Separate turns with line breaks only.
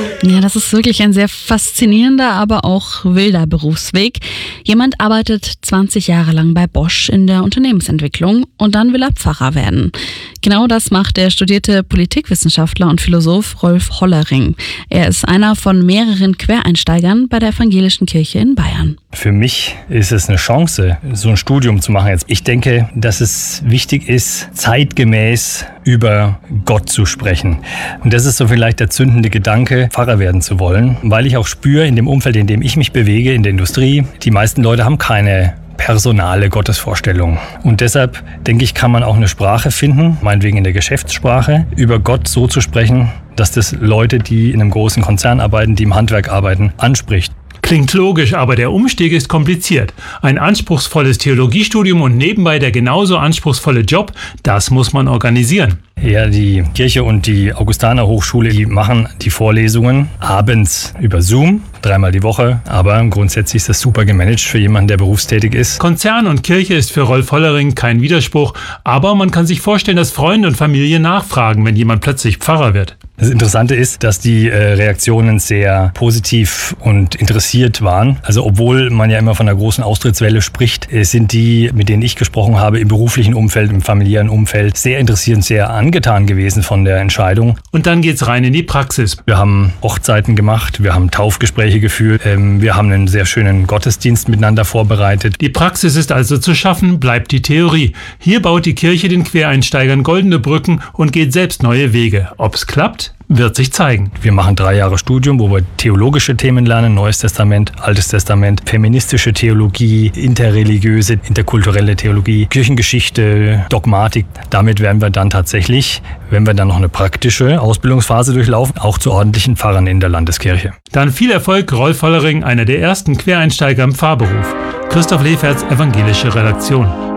Ja, das ist wirklich ein sehr faszinierender, aber auch wilder Berufsweg. Jemand arbeitet 20 Jahre lang bei Bosch in der Unternehmensentwicklung und dann will er Pfarrer werden. Genau das macht der studierte Politikwissenschaftler und Philosoph Rolf Hollering. Er ist einer von mehreren Quereinsteigern bei der Evangelischen Kirche in Bayern.
Für mich ist es eine Chance, so ein Studium zu machen. Ich denke, dass es wichtig ist, zeitgemäß über Gott zu sprechen. Und das ist so vielleicht der zündende Gedanke, Pfarrer werden zu wollen, weil ich auch spüre, in dem Umfeld, in dem ich mich bewege, in der Industrie, die meisten Leute haben keine personale Gottesvorstellung. Und deshalb, denke ich, kann man auch eine Sprache finden, meinetwegen in der Geschäftssprache, über Gott so zu sprechen, dass das Leute, die in einem großen Konzern arbeiten, die im Handwerk arbeiten, anspricht.
Klingt logisch, aber der Umstieg ist kompliziert. Ein anspruchsvolles Theologiestudium und nebenbei der genauso anspruchsvolle Job, das muss man organisieren.
Ja, die Kirche und die Augustaner Hochschule, die machen die Vorlesungen abends über Zoom, 3-mal die Woche. Aber grundsätzlich ist das super gemanagt für jemanden, der berufstätig ist.
Konzern und Kirche ist für Rolf Hollering kein Widerspruch. Aber man kann sich vorstellen, dass Freunde und Familie nachfragen, wenn jemand plötzlich Pfarrer wird.
Das Interessante ist, dass die Reaktionen sehr positiv und interessiert waren. Also obwohl man ja immer von einer großen Austrittswelle spricht, sind die, mit denen ich gesprochen habe, im beruflichen Umfeld, im familiären Umfeld, sehr interessiert und sehr angetan gewesen von der Entscheidung.
Und dann geht's rein in die Praxis.
Wir haben Hochzeiten gemacht, wir haben Taufgespräche geführt, wir haben einen sehr schönen Gottesdienst miteinander vorbereitet.
Die Praxis ist also zu schaffen, bleibt die Theorie. Hier baut die Kirche den Quereinsteigern goldene Brücken und geht selbst neue Wege. Ob's klappt, wird sich zeigen.
Wir machen 3 Jahre Studium, wo wir theologische Themen lernen, Neues Testament, Altes Testament, feministische Theologie, interreligiöse, interkulturelle Theologie, Kirchengeschichte, Dogmatik. Damit werden wir dann tatsächlich, wenn wir dann noch eine praktische Ausbildungsphase durchlaufen, auch zu ordentlichen Pfarrern in der Landeskirche.
Dann viel Erfolg, Rolf Hollering, einer der ersten Quereinsteiger im Pfarrberuf. Christoph Leferz, Evangelische Redaktion.